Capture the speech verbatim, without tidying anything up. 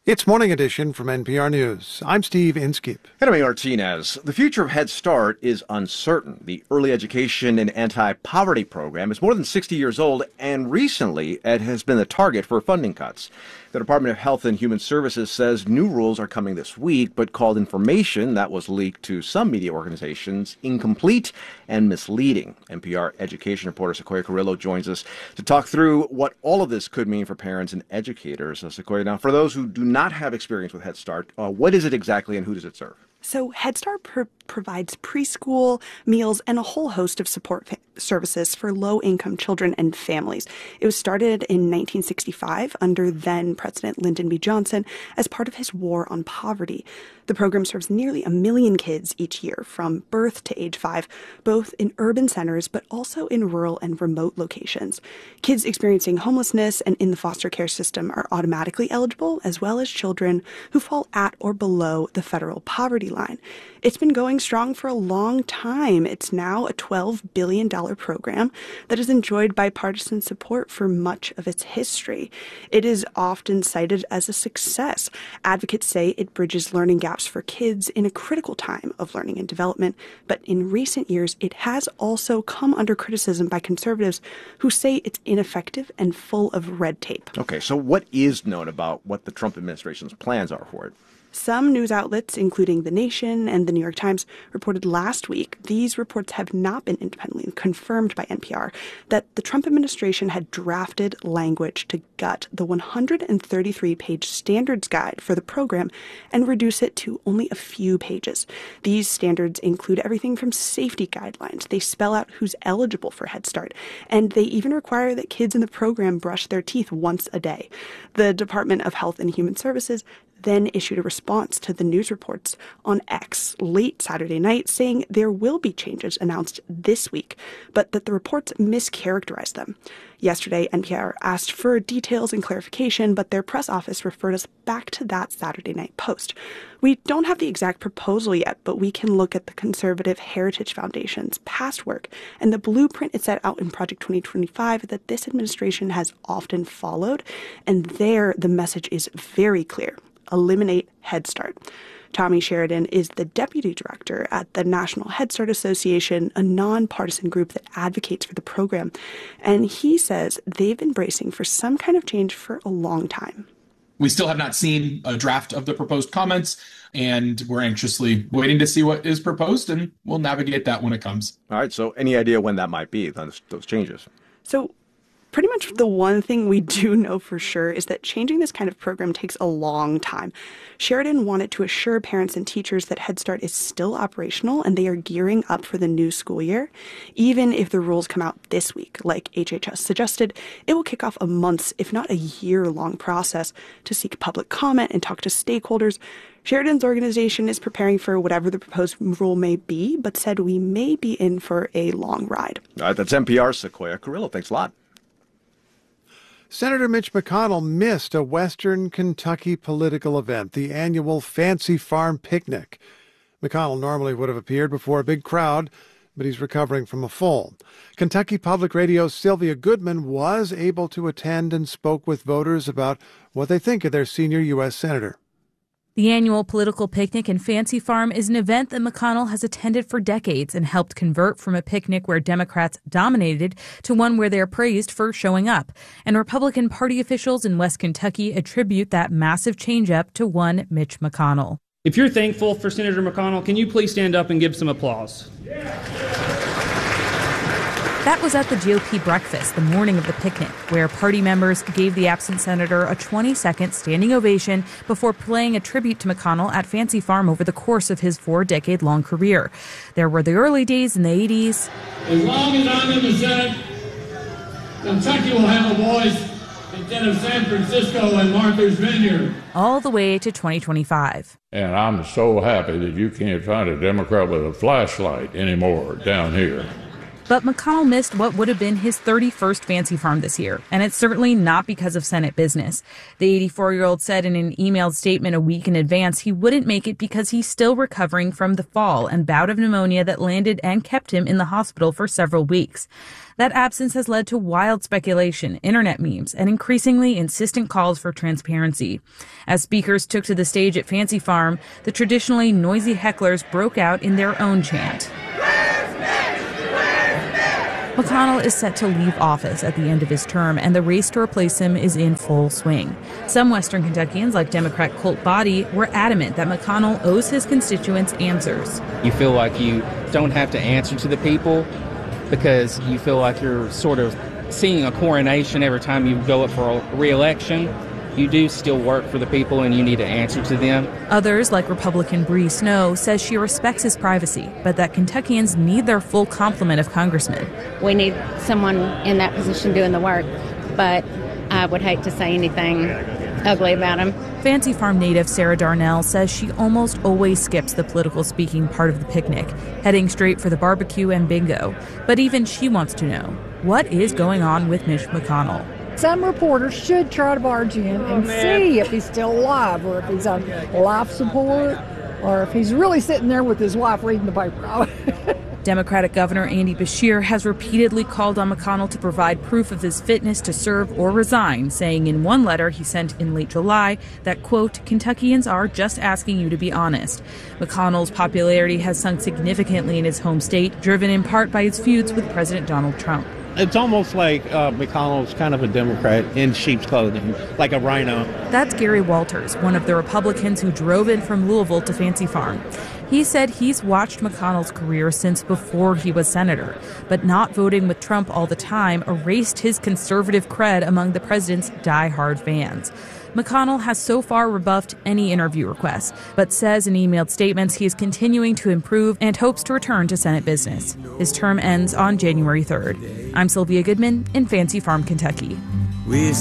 It's Morning Edition from N P R News. I'm Steve Inskeep. And I'm Martinez. The future of Head Start is uncertain. The Early Education and Anti-Poverty Program is more than sixty years old, and recently it has been the target for funding cuts. The Department of Health and Human Services says new rules are coming this week, but called information that was leaked to some media organizations incomplete and misleading. N P R education reporter Sequoia Carrillo joins us to talk through what all of this could mean for parents and educators. Uh, Sequoia, now, for those who do not have experience with Head Start, uh, what is it exactly and who does it serve? So Head Start pr- provides preschool, meals, and a whole host of support fa- services for low-income children and families. It was started in nineteen sixty-five under then-President Lyndon B. Johnson as part of his war on poverty. The program serves nearly a million kids each year from birth to age five, both in urban centers but also in rural and remote locations. Kids experiencing homelessness and in the foster care system are automatically eligible, as well as children who fall at or below the federal poverty line. It's been going strong for a long time. It's now a twelve billion dollars program that has enjoyed bipartisan support for much of its history. It is often cited as a success. Advocates say it bridges learning gaps for kids in a critical time of learning and development, but in recent years, it has also come under criticism by conservatives who say it's ineffective and full of red tape. Okay, so what is known about what the Trump administration's plans are for it? Some news outlets, including The Nation and The New York Times, reported last week these reports have not been independently confirmed by N P R that the Trump administration had drafted language to gut the one hundred thirty-three page standards guide for the program and reduce it to only a few pages. These standards include everything from safety guidelines. They spell out who's eligible for Head Start, and they even require that kids in the program brush their teeth once a day. The Department of Health and Human Services then issued a response to the news reports on X late Saturday night, saying there will be changes announced this week, but that the reports mischaracterized them. Yesterday, N P R asked for details and clarification, but their press office referred us back to that Saturday night post. We don't have the exact proposal yet, but we can look at the Conservative Heritage Foundation's past work and the blueprint it set out in Project twenty twenty-five that this administration has often followed, and there the message is very clear. Eliminate Head Start. Tommy Sheridan is the deputy director at the National Head Start Association, a nonpartisan group that advocates for the program. And he says they've been bracing for some kind of change for a long time. We still have not seen a draft of the proposed comments, and we're anxiously waiting to see what is proposed, and we'll navigate that when it comes. All right, so any idea when that might be, those, those changes? So pretty much the one thing we do know for sure is that changing this kind of program takes a long time. Sheridan wanted to assure parents and teachers that Head Start is still operational and they are gearing up for the new school year. Even if the rules come out this week, like H H S suggested, it will kick off a month's, if not a year-long process to seek public comment and talk to stakeholders. Sheridan's organization is preparing for whatever the proposed rule may be, but said we may be in for a long ride. All right, that's N P R's Sequoia Carrillo. Thanks a lot. Senator Mitch McConnell missed a Western Kentucky political event, the annual Fancy Farm Picnic. McConnell normally would have appeared before a big crowd, but he's recovering from a fall. Kentucky Public Radio's Sylvia Goodman was able to attend and spoke with voters about what they think of their senior U S senator. The annual political picnic in Fancy Farm is an event that McConnell has attended for decades and helped convert from a picnic where Democrats dominated to one where they're praised for showing up. And Republican Party officials in West Kentucky attribute that massive change-up to one Mitch McConnell. If you're thankful for Senator McConnell, can you please stand up and give some applause? That was at the G O P breakfast the morning of the picnic, where party members gave the absent senator a twenty-second standing ovation before playing a tribute to McConnell at Fancy Farm over the course of his four-decade-long career. There were the early days in the eighties. As long as I'm in the Senate, Kentucky will have a voice instead of San Francisco and Martha's Vineyard. All the way to twenty twenty-five. And I'm so happy that you can't find a Democrat with a flashlight anymore down here. But McConnell missed what would have been his thirty-first Fancy Farm this year, and it's certainly not because of Senate business. The eighty-four-year-old said in an emailed statement a week in advance he wouldn't make it because he's still recovering from the fall and bout of pneumonia that landed and kept him in the hospital for several weeks. That absence has led to wild speculation, internet memes, and increasingly insistent calls for transparency. As speakers took to the stage at Fancy Farm, the traditionally noisy hecklers broke out in their own chant. McConnell is set to leave office at the end of his term, and the race to replace him is in full swing. Some Western Kentuckians, like Democrat Colt Boddy, were adamant that McConnell owes his constituents answers. You feel like you don't have to answer to the people because you feel like you're sort of seeing a coronation every time you go up for a re-election. You do still work for the people and you need to answer to them. Others, like Republican Bree Snow, says she respects his privacy, but that Kentuckians need their full complement of congressmen. We need someone in that position doing the work, but I would hate to say anything ugly about him. Fancy Farm native Sarah Darnell says she almost always skips the political speaking part of the picnic, heading straight for the barbecue and bingo. But even she wants to know, what is going on with Mitch McConnell? Some reporters should try to barge in and see if he's still alive, or if he's on life support, or if he's really sitting there with his wife reading the paper. Democratic Governor Andy Beshear has repeatedly called on McConnell to provide proof of his fitness to serve or resign, saying in one letter he sent in late July that, quote, Kentuckians are just asking you to be honest. McConnell's popularity has sunk significantly in his home state, driven in part by his feuds with President Donald Trump. It's almost like uh, McConnell's kind of a Democrat in sheep's clothing, like a rhino. That's Gary Walters, one of the Republicans who drove in from Louisville to Fancy Farm. He said he's watched McConnell's career since before he was senator, but not voting with Trump all the time erased his conservative cred among the president's diehard fans. McConnell has so far rebuffed any interview requests, but says in emailed statements he is continuing to improve and hopes to return to Senate business. His term ends on January third. I'm Sylvia Goodman in Fancy Farm, Kentucky. We